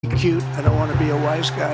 Cute. I don't want to be a wise guy.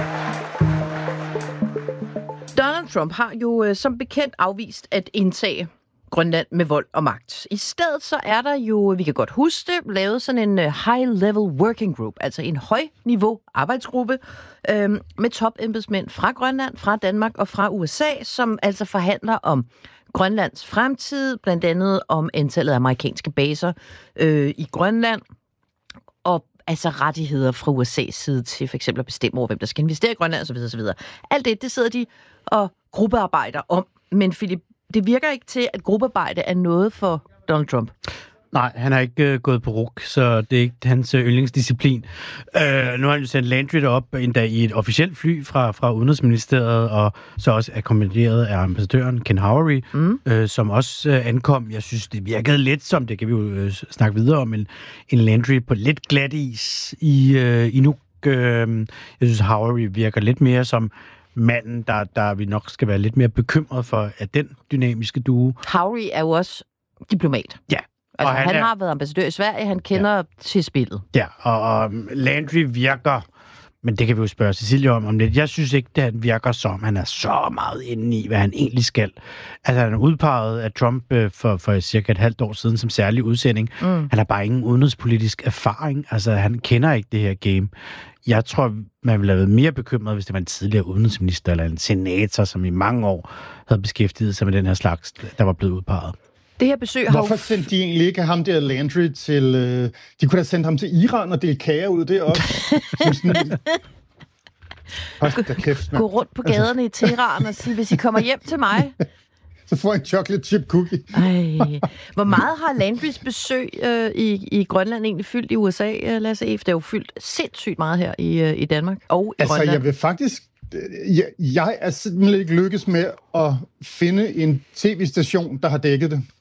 Donald Trump har jo som bekendt afvist at indtage Grønland med vold og magt. I stedet så er der jo, vi kan godt huske det, lavet sådan en high-level working group, altså en højniveau arbejdsgruppe med topembedsmænd fra Grønland, fra Danmark og fra USA, som altså forhandler om Grønlands fremtid, blandt andet om antallet af amerikanske baser i Grønland, og altså rettigheder fra USA's side til for eksempel at bestemme over, hvem der skal investere i Grønland osv. osv. Alt det sidder de og gruppearbejder om. Men Philip, det virker ikke til, at gruppearbejde er noget for Donald Trump. Nej, han har ikke gået på ruk, så det er ikke hans yndlingsdisciplin. Nu har han jo sendt Landry derop endda i et officielt fly fra Udenrigsministeriet, og så også akkompagneret af ambassadøren Ken Howery, som også ankom. Jeg synes, det virkede lidt som, det kan vi jo snakke videre om, en Landry på lidt glat is i Nuuk. Jeg synes, Howery virker lidt mere som manden, der vi nok skal være lidt mere bekymret for, at den dynamiske duo. Howery er jo også diplomat. Ja. Altså, han har været ambassadør i Sverige, han kender til spillet. Ja, og Landry virker, men det kan vi jo spørge Cecilia om lidt. Jeg synes ikke, at han virker som, han er så meget inde i, hvad han egentlig skal. Altså, han er udpeget af Trump for cirka et halvt år siden som særlig udsending. Han har bare ingen udenrigspolitisk erfaring. Altså, han kender ikke det her game. Jeg tror, man ville have været mere bekymret, hvis det var en tidligere udenrigsminister eller en senator, som i mange år havde beskæftiget sig med den her slags, der var blevet udpeget. Det her besøg Hvorfor sendte de egentlig ikke ham der Landry til... de kunne da sende ham til Iran og dele kager ud det også. Gå rundt på gaderne i Teheran og sige, hvis I kommer hjem til mig... Så får jeg en chocolate chip cookie. Hvor meget har Landrys besøg i Grønland egentlig fyldt i USA, Lasse Ef? Det er jo fyldt sindssygt meget her i Danmark og i Grønland. Jeg vil faktisk... Jeg er simpelthen ikke lykkes med at finde en tv-station, der har dækket det.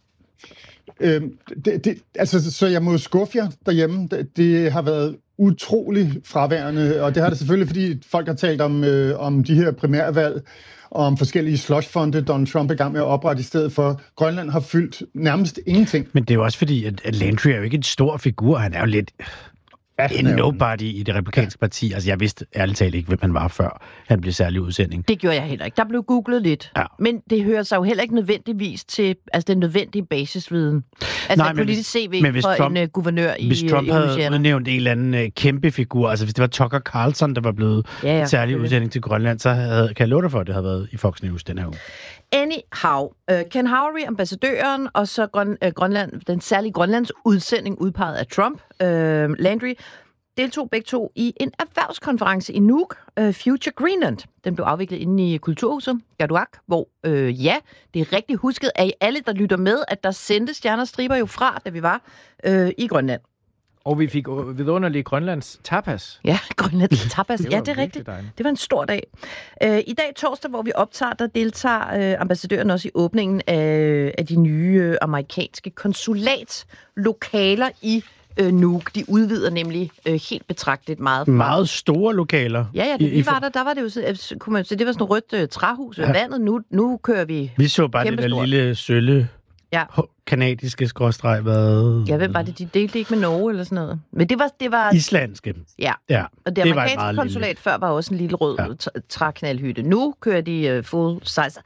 Så jeg må skuffe jer derhjemme. Det har været utrolig fraværende, og det har det selvfølgelig, fordi folk har talt om de her primærvalg, og om forskellige slushfonde, Donald Trump er i gang med at oprette i stedet for. Grønland har fyldt nærmest ingenting. Men det er jo også fordi, at Landry er jo ikke en stor figur. Han er jo lidt... en nobody i det republikanske parti. Altså, jeg vidste ærligt talt ikke, hvem han var, før han blev særlig udsending. Det gjorde jeg heller ikke. Der blev googlet lidt. Ja. Men det hører sig jo heller ikke nødvendigvis til den nødvendige basisviden. Altså, et politisk CV for Trump, en guvernør i Hvis Trump Louisiana havde udnævnt en eller anden kæmpe figur, altså hvis det var Tucker Carlson, der var blevet særlig udsending til Grønland, så kan jeg love dig for, at det havde været i Fox News den her uge. Anyhow, Ken Howery, ambassadøren, og så Grønland, den særlige Grønlands udsending udpeget af Trump, Landry, deltog begge to i en erhvervskonference i Nuuk, Future Greenland. Den blev afviklet inde i Kulturhuset, Gaduak, hvor, det er rigtig husket af alle, der lytter med, at der sendte stjernestriber jo fra, da vi var i Grønland. Og vi fik vidunderlige Grønlands tapas. Ja, Grønlands tapas. Ja, det er rigtigt. Dejligt. Det var en stor dag. I dag torsdag, hvor vi optager, der deltager ambassadøren også i åbningen af de nye amerikanske konsulatlokaler i Nuuk. De udvider nemlig helt betragteligt meget. Meget store lokaler. Ja, vi var der var det jo, kunne man sige, det var sådan et rødt træhus ved vandet. Nu kører vi. Vi så bare det der lille sølle. Ja. Kanadiske skråstreg, hvad... Ja, hvem var det? De delte ikke med Norge eller sådan noget. Men det var... Islandske. Ja. Og det amerikanske konsulat før var også en lille rød træknaldhytte. Nu kører de full size.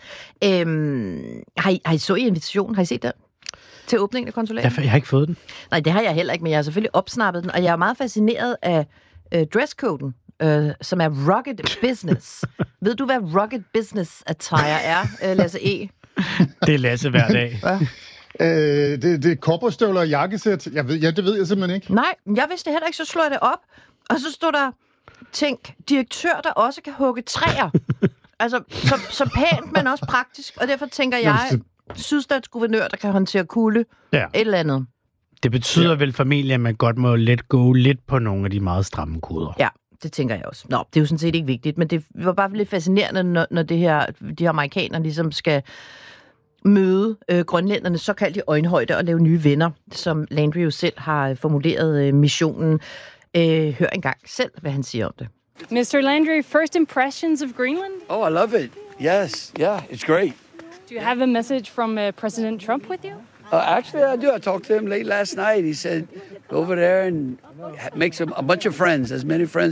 Har I så i invitationen? Har I set den? Til åbningen af konsulatet? Jeg har ikke fået den. Nej, det har jeg heller ikke, men jeg har selvfølgelig opsnappet den. Og jeg er meget fascineret af dresscoden, som er rugged business. Ved du, hvad rugged business attire er, Lasse E? Det er Lasse hver dag. Det er korporstøvler og jakkesæt. Det ved jeg simpelthen ikke. Nej, jeg vidste heller ikke, så slår jeg det op. Og så stod der, tænk, direktør, der også kan hugge træer. Altså, så pænt, men også praktisk. Og derfor tænker jeg, sydstatsguvernør, der kan håndtere kulde, et eller andet. Det betyder vel formentlig, at man godt må let gå lidt på nogle af de meget stramme koder. Ja, det tænker jeg også. Nå, det er jo sådan set ikke vigtigt, men det var bare lidt fascinerende, når de her amerikanere ligesom skal møde grønlændernes såkaldte øjenhøjde og lave nye venner, som Landry jo selv har formuleret missionen. Hør engang selv, hvad han siger om det. Mr. Landry, first impressions of Greenland? Oh, I love it. Yes, yeah, it's great. Do you have a message from President Trump with you? Actually, I do. I talked to him late last night. He said, go over there and make a bunch of friends, as many friends